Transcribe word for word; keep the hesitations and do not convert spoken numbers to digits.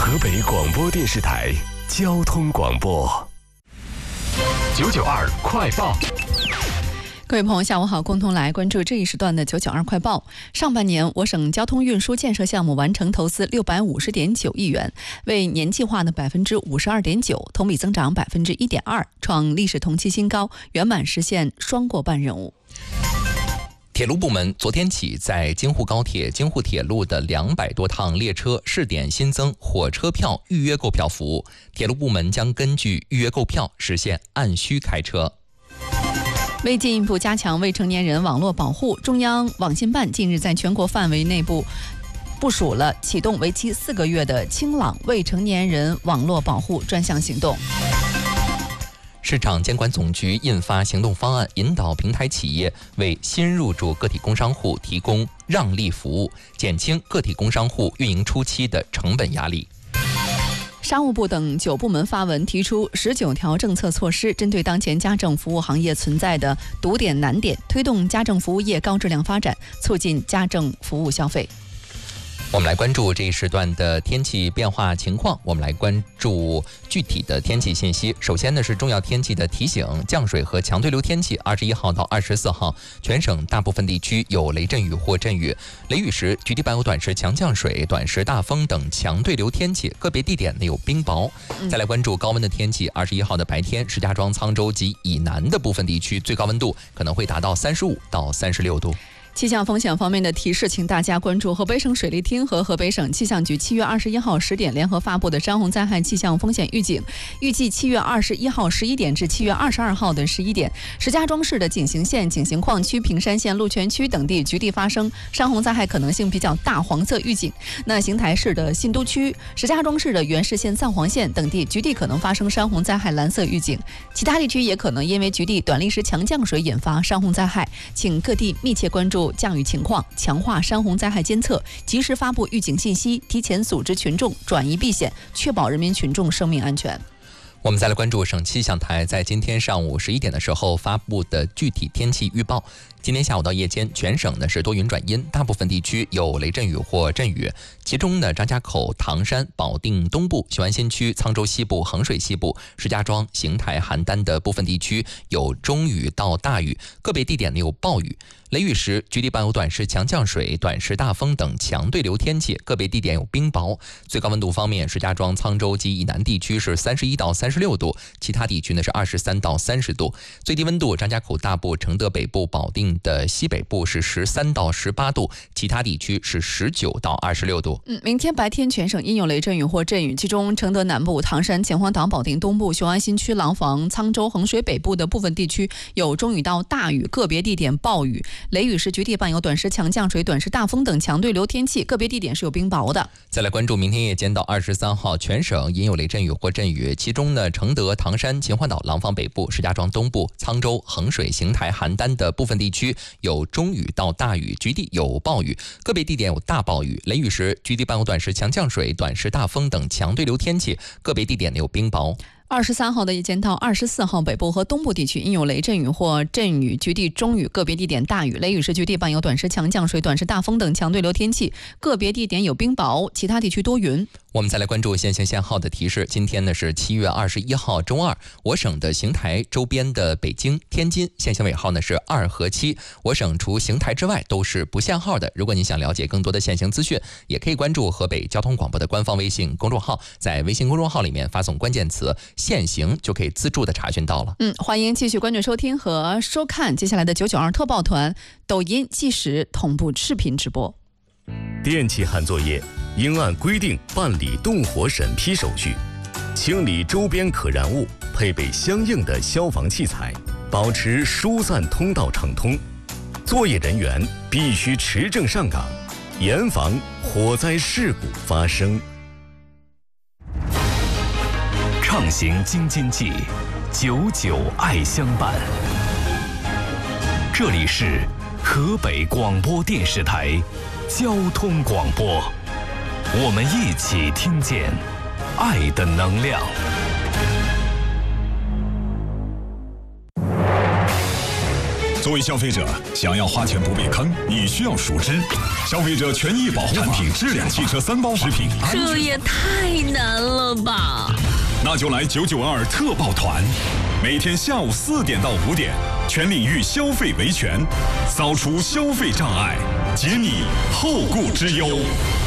河北广播电视台交通广播九九二快报。 各位朋友，下午好，共同来关注这一时段的九九二快报。上半年，我省交通运输建设项目完成投资六百五十点九亿元，为年计划的百分之五十二点九，同比增长百分之一点二，创历史同期新高，圆满实现双过半任务。 铁路部门昨天起在京沪高铁、京沪铁路的两百多趟列车试点新增火车票预约购票服务，铁路部门将根据预约购票实现按需开车。 为进一步加强未成年人网络保护，中央网信办近日在全国范围内部部署了启动为期四个月的清朗未成年人网络保护专项行动。 市场监管总局印发行动方案，引导平台企业为新入驻个体工商户提供让利服务，减轻个体工商户运营初期的成本压力。 商务部等九部门发文提出十九条政策措施，针对当前家政服务行业存在的堵点难点，推动家政服务业高质量发展，促进家政服务消费。 我们来关注这一时段的天气变化情况，我们来关注具体的天气信息。首先呢是重要天气的提醒，降水和强对流天气，二十一号到二十四号，全省大部分地区有雷阵雨或阵雨，雷雨时局地伴有短时强降水、短时大风等强对流天气，个别地点呢有冰雹。再来关注高温的天气，二十一号的白天，石家庄、沧州及以南的部分地区最高温度可能会达到三十五到三十六度。 气象风险方面的提示，请大家关注河北省水利厅和河北省气象局七月二十一号十点联合发布的山洪灾害气象风险预警。预计七月二十一号十一点至七月二十二号的十一点，石家庄市的景行县、景行矿区、平山县、鹿泉区等地局地发生山洪灾害可能性比较大黄色预警。那邢台市的信都区、石家庄市的原市县、藏黄县等地局地可能发生山洪灾害蓝色预警。其他地区也可能因为局地短历时强降水引发山洪灾害，请各地密切关注降雨情况，强化山洪灾害监测，及时发布预警信息，提前组织群众转移避险，确保人民群众生命安全。 我们再来关注省气象台在今天上午十一点的时候发布的具体天气预报。今天下午到夜间，全省呢是多云转阴，大部分地区有雷阵雨或阵雨，其中呢张家口、唐山、保定东部、雄安新区、沧州西部、衡水西部、石家庄、邢台、邯郸的部分地区有中雨到大雨，个别地点呢有暴雨。雷雨时局地伴有短时强降水、短时大风等强对流天气，个别地点有冰雹。最高温度方面，石家庄、沧州及以南地区是三十一到三十六度，其他地区呢是二十三到三十度。最低温度，张家口大部、承德北部、保定的西北部是十三到十八度，其他地区是十九到二十六度。 嗯，明天白天全省应有雷阵雨或阵雨，其中承德南部、唐山、秦皇岛、保定东部、雄安新区、廊坊、沧州、衡水北部的部分地区有中雨到大雨，个别地点暴雨。雷雨时局地伴有短时强降水、短时大风等强对流天气，个别地点是有冰雹的。 再来关注明天夜间到二十三号，全省应有雷阵雨或阵雨，其中呢，承德、唐山、秦皇岛、廊坊北部、石家庄东部、沧州、衡水、邢台、邯郸的部分地区有中雨到大雨，局地有暴雨，个别地点有大暴雨。雷雨时局地伴有短时强降水、短时大风等强对流天气，个别地点有冰雹。 二十三号的夜间到二十四号，北部和东部地区应有雷阵雨或阵雨，局地中雨，个别地点大雨。雷雨时局地伴有短时强降水、短时大风等强对流天气，个别地点有冰雹，其他地区多云。 我们再来关注限行限号的提示。今天呢是七月二十一号周二，我省的邢台周边的北京、天津限行尾号呢是二和七。我省除邢台之外都是不限号的。如果你想了解更多的限行资讯，也可以关注河北交通广播的官方微信公众号，在微信公众号里面发送关键词限行就可以自助的查询到了。 嗯，欢迎继续关注收听和收看接下来的九九二特报团抖音即时同步视频直播。 电气焊作业应按规定办理动火审批手续，清理周边可燃物，配备相应的消防器材，保持疏散通道畅通。作业人员必须持证上岗，严防火灾事故发生。 畅行京津冀，久久爱相伴。这里是河北广播电视台交通广播，我们一起听见爱的能量。 作为消费者，想要花钱不被坑，你需要熟知消费者权益保护产品质量汽车三包食品。 这也太难了吧！ 那就来九九二特报团，每天下午四点到五点，全领域消费维权，扫除消费障碍，解你后顾之忧。